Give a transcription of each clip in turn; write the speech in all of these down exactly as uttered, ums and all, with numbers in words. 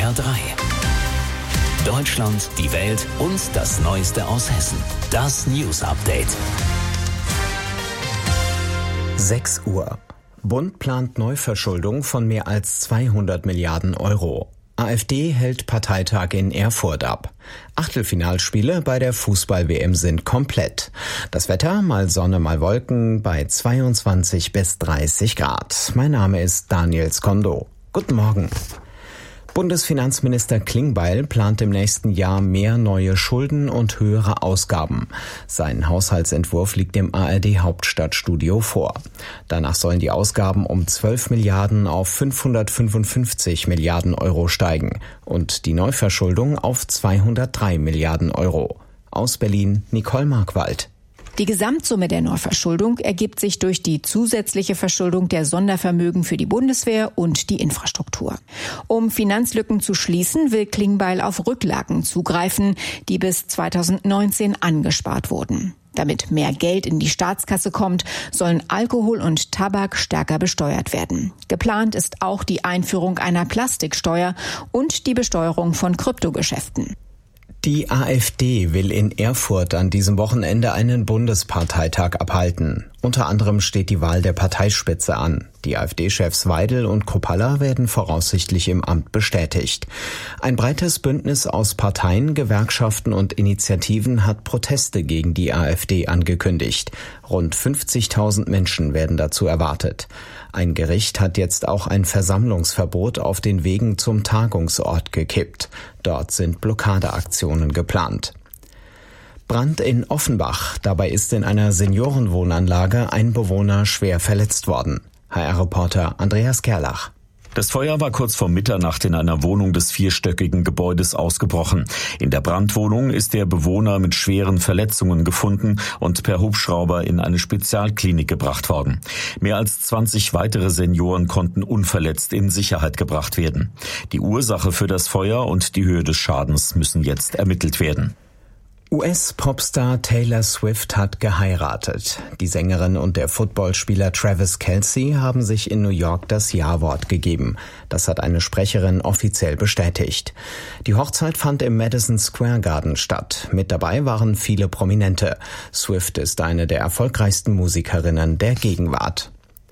R drei. Deutschland, die Welt und das Neueste aus Hessen. Das News Update. sechs Uhr. Bund plant Neuverschuldung von mehr als zweihundert Milliarden Euro. AfD hält Parteitag in Erfurt ab. Achtelfinalspiele bei der Fußball-W M sind komplett. Das Wetter, mal Sonne, mal Wolken, bei zweiundzwanzig bis dreißig Grad. Mein Name ist Daniel Skondo. Guten Morgen. Bundesfinanzminister Klingbeil plant im nächsten Jahr mehr neue Schulden und höhere Ausgaben. Sein Haushaltsentwurf liegt dem A R D-Hauptstadtstudio vor. Danach sollen die Ausgaben um zwölf Milliarden auf fünfhundertfünfundfünfzig Milliarden Euro steigen und die Neuverschuldung auf zweihundertdrei Milliarden Euro. Aus Berlin Nicole Markwald. Die Gesamtsumme der Neuverschuldung ergibt sich durch die zusätzliche Verschuldung der Sondervermögen für die Bundeswehr und die Infrastruktur. Um Finanzlücken zu schließen, will Klingbeil auf Rücklagen zugreifen, die bis zweitausendneunzehn angespart wurden. Damit mehr Geld in die Staatskasse kommt, sollen Alkohol und Tabak stärker besteuert werden. Geplant ist auch die Einführung einer Plastiksteuer und die Besteuerung von Kryptogeschäften. Die AfD will in Erfurt an diesem Wochenende einen Bundesparteitag abhalten. Unter anderem steht die Wahl der Parteispitze an. Die AfD-Chefs Weidel und Kruppalla werden voraussichtlich im Amt bestätigt. Ein breites Bündnis aus Parteien, Gewerkschaften und Initiativen hat Proteste gegen die AfD angekündigt. Rund fünfzigtausend Menschen werden dazu erwartet. Ein Gericht hat jetzt auch ein Versammlungsverbot auf den Wegen zum Tagungsort gekippt. Dort sind Blockadeaktionen geplant. Brand in Offenbach. Dabei ist in einer Seniorenwohnanlage ein Bewohner schwer verletzt worden. H R-Reporter Andreas Gerlach. Das Feuer war kurz vor Mitternacht in einer Wohnung des vierstöckigen Gebäudes ausgebrochen. In der Brandwohnung ist der Bewohner mit schweren Verletzungen gefunden und per Hubschrauber in eine Spezialklinik gebracht worden. Mehr als zwanzig weitere Senioren konnten unverletzt in Sicherheit gebracht werden. Die Ursache für das Feuer und die Höhe des Schadens müssen jetzt ermittelt werden. U S-Popstar Taylor Swift hat geheiratet. Die Sängerin und der Footballspieler Travis Kelce haben sich in New York das Ja-Wort gegeben. Das hat eine Sprecherin offiziell bestätigt. Die Hochzeit fand im Madison Square Garden statt. Mit dabei waren viele Prominente. Swift ist eine der erfolgreichsten Musikerinnen der Gegenwart.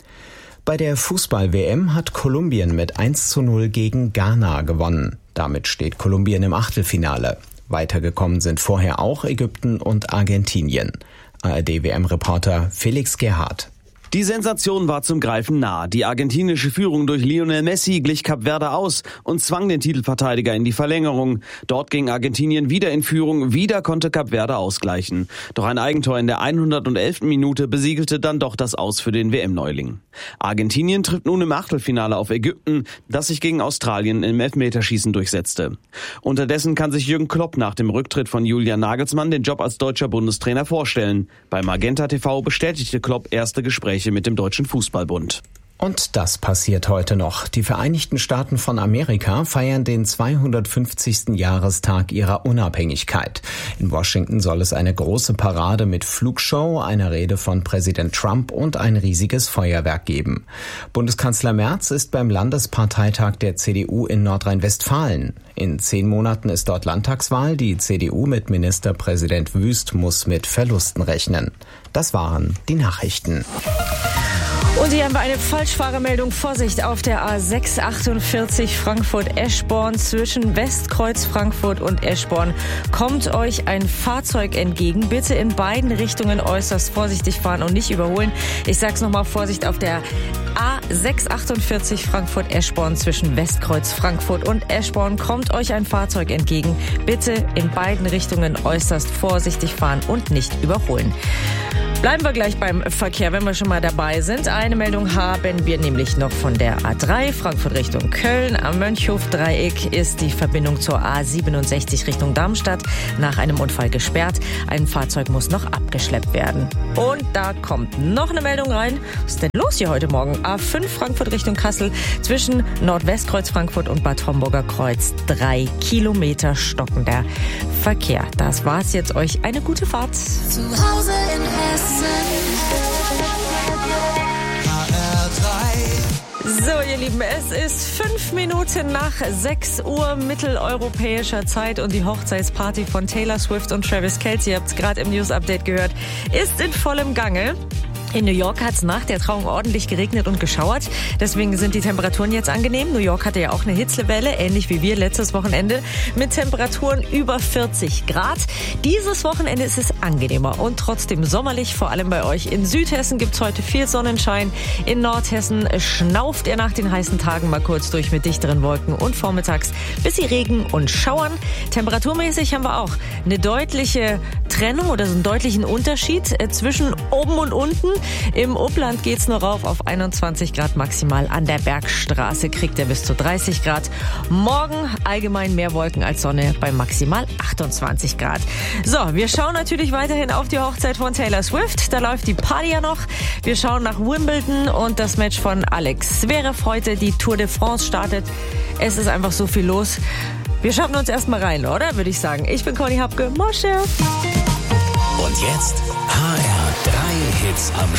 Bei der Fußball-W M hat Kolumbien mit eins zu null gegen Ghana gewonnen. Damit steht Kolumbien im Achtelfinale. Weitergekommen sind vorher auch Ägypten und Argentinien. A R D-W M-Reporter Felix Gerhardt. Die Sensation war zum Greifen nah. Die argentinische Führung durch Lionel Messi glich Kap Verde aus und zwang den Titelverteidiger in die Verlängerung. Dort ging Argentinien wieder in Führung, wieder konnte Kap Verde ausgleichen. Doch ein Eigentor in der hundertelften Minute besiegelte dann doch das Aus für den W M-Neuling. Argentinien trifft nun im Achtelfinale auf Ägypten, das sich gegen Australien im Elfmeterschießen durchsetzte. Unterdessen kann sich Jürgen Klopp nach dem Rücktritt von Julian Nagelsmann den Job als deutscher Bundestrainer vorstellen. Bei Magenta T V bestätigte Klopp erste Gespräche mit dem Deutschen Fußballbund. Und das passiert heute noch. Die Vereinigten Staaten von Amerika feiern den zweihundertfünfzigsten Jahrestag ihrer Unabhängigkeit. In Washington soll es eine große Parade mit Flugshow, einer Rede von Präsident Trump und ein riesiges Feuerwerk geben. Bundeskanzler Merz ist beim Landesparteitag der C D U in Nordrhein-Westfalen. In zehn Monaten ist dort Landtagswahl. Die C D U mit Ministerpräsident Wüst muss mit Verlusten rechnen. Das waren die Nachrichten. Und hier haben wir eine Falschfahrermeldung. Vorsicht auf der A sechs achtundvierzig Frankfurt-Eschborn zwischen Westkreuz Frankfurt und Eschborn. Kommt euch ein Fahrzeug entgegen. Bitte in beiden Richtungen äußerst vorsichtig fahren und nicht überholen. Ich sag's nochmal, Vorsicht auf der A sechs achtundvierzig Frankfurt-Eschborn zwischen Westkreuz Frankfurt und Eschborn. Kommt euch ein Fahrzeug entgegen. Bitte in beiden Richtungen äußerst vorsichtig fahren und nicht überholen. Bleiben wir gleich beim Verkehr, wenn wir schon mal dabei sind. Eine Meldung haben wir nämlich noch von der A drei, Frankfurt Richtung Köln. Am Mönchhof-Dreieck ist die Verbindung zur A siebenundsechzig Richtung Darmstadt nach einem Unfall gesperrt. Ein Fahrzeug muss noch abgeschleppt werden. Und da kommt noch eine Meldung rein. Was ist denn los hier heute Morgen? A fünf Frankfurt Richtung Kassel zwischen Nordwestkreuz Frankfurt und Bad Homburger Kreuz. Drei Kilometer stockender Verkehr. Das war's jetzt. Euch eine gute Fahrt. Zu Hause in Hessen. H R drei. So, ihr Lieben, es ist fünf Minuten nach sechs Uhr mitteleuropäischer Zeit und die Hochzeitsparty von Taylor Swift und Travis Kelce, ihr habt es gerade im News-Update gehört, ist in vollem Gange. In New York hat es nach der Trauung ordentlich geregnet und geschauert. Deswegen sind die Temperaturen jetzt angenehm. New York hatte ja auch eine Hitzewelle, ähnlich wie wir letztes Wochenende, mit Temperaturen über vierzig Grad. Dieses Wochenende ist es angenehmer und trotzdem sommerlich, vor allem bei euch. In Südhessen gibt es heute viel Sonnenschein. In Nordhessen schnauft er nach den heißen Tagen mal kurz durch mit dichteren Wolken und vormittags bisschen Regen und Schauern. Temperaturmäßig haben wir auch eine deutliche Trennung oder so einen deutlichen Unterschied zwischen oben und unten. Im Upland geht's nur rauf auf einundzwanzig Grad maximal. An der Bergstraße kriegt er bis zu dreißig Grad. Morgen allgemein mehr Wolken als Sonne bei maximal achtundzwanzig Grad. So, wir schauen natürlich weiterhin auf die Hochzeit von Taylor Swift. Da läuft die Party ja noch. Wir schauen nach Wimbledon und das Match von Alex Zverev heute. Die Tour de France startet. Es ist einfach so viel los. Wir schaffen uns erstmal rein, oder? Würde ich sagen. Ich bin Conny Hapke. Mosche. Und jetzt H R drei Hits am